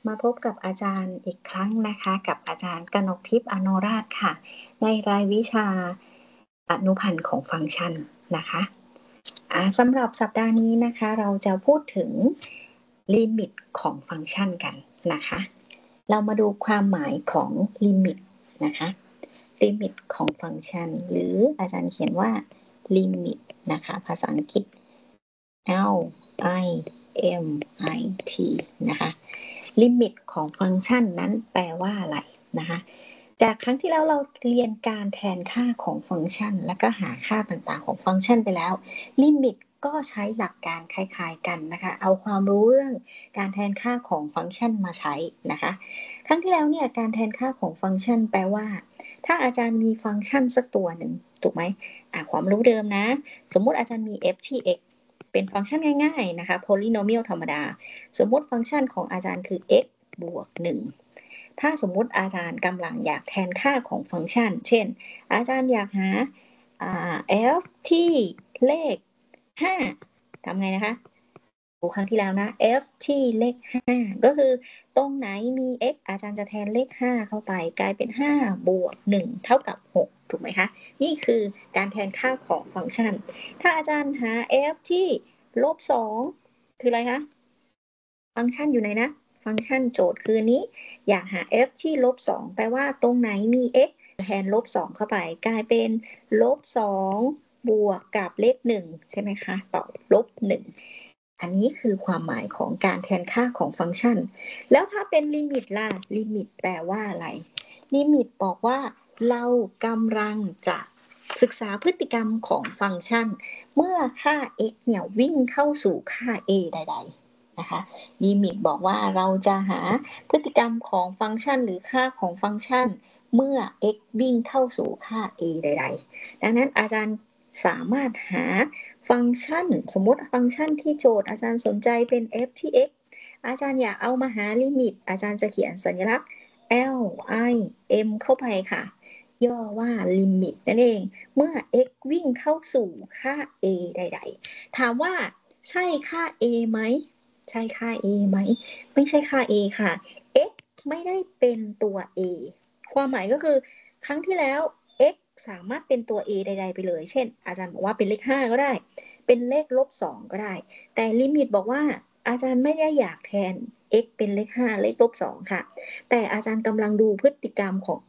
มาพบกับอาจารย์อีกครั้งนะคะกับอาจารย์กนกทิพย์อโนราชค่ะในรายวิชาอนุพันธ์ของฟังก์ชันนะคะสำหรับสัปดาห์นี้นะคะเราจะพูดถึงลิมิตของฟังก์ชันกันนะคะเรามาดูความหมายของลิมิตนะคะลิมิตของฟังก์ชันหรืออาจารย์เขียนว่าลิมิตนะคะภาษาอังกฤษ L I M I T นะคะลิมิตของฟังก์ชันนั้นแปลว่าอะไรนะคะจากครั้งที่แล้วเราเรียนการแทนค่าของฟังก์ชันแล้วก็หาค่าต่างๆของฟังก์ชันไปแล้วลิมิตก็ใช้หลักการคล้ายๆกันนะคะเอาความรู้เรื่องการแทนค่าของฟังก์ชันมาใช้นะคะครั้งที่แล้วเนี่ยการแทนค่าของฟังก์ชันแปลว่าถ้าอาจารย์มีฟังก์ชันสักตัวหนึ่งถูกไหมความรู้เดิมนะสมมุติอาจารย์มี f ที่ x เป็นฟังก์ชันง่ายๆนะคะ polynomial ธรรมดาสมมติฟังก์ชันของอาจารย์คือ x บวก1ถ้าสมมุติอาจารย์กำลังอยากแทนค่าของฟังก์ชันเช่นอาจารย์อยากหาf ที่เลข5ทำไงนะคะดูครั้งที่แล้วนะ f ที่เลข5ก็คือตรงไหนมี x อาจารย์จะแทนเลข5เข้าไปกลายเป็น5บวก1เท่ากับ6ถูกไหมคะนี่คือการแทนค่าของฟังก์ชันถ้าอาจารย์หา f ที่ลบ2คืออะไรคะฟังก์ชันอยู่ไหนนะฟังก์ชันโจทย์คือนี้อยากหา f ที่ลบ2แปลว่าตรงไหนมี x แทนลบ2เข้าไปกลายเป็นลบ2บวกกับเลข1ใช่ไหมคะตอบลบ1อันนี้คือความหมายของการแทนค่าของฟังก์ชันแล้วถ้าเป็นลิมิตล่ะลิมิตแปลว่าอะไรลิมิตบอกว่าเรากำลังจะศึกษาพฤติกรรมของฟังก์ชันเมื่อค่า x เนี่ยวิ่งเข้าสู่ค่า a ใดๆนะคะลิมิตบอกว่าเราจะหาพฤติกรรมของฟังก์ชันหรือค่าของฟังก์ชันเมื่อ x วิ่งเข้าสู่ค่า a ใดๆดังนั้นอาจารย์สามารถหาฟังก์ชันสมมติฟังก์ชันที่โจทย์อาจารย์สนใจเป็น f ที่ x อาจารย์อยากเอามาหาลิมิตอาจารย์จะเขียนสัญลักษณ์ l i m เข้าไปค่ะย่อว่าลิมิตนั่นเองเมื่อ x วิ่งเข้าสู่ค่า a ใดๆถามว่าใช่ค่า a ไหมใช่ค่า a ไหมไม่ใช่ค่า a ค่ะ x ไม่ได้เป็นตัว a ความหมายก็คือครั้งที่แล้ว x สามารถเป็นตัว a ใดๆไปเลยเช่นอาจารย์บอกว่าเป็นเลข5ก็ได้เป็นเลขลบ2ก็ได้แต่ลิมิตบอกว่าอาจารย์ไม่ได้อยากแทน x เป็นเลข5เลขลบ2ค่ะแต่อาจารย์กำลังดูพฤติกรรมของ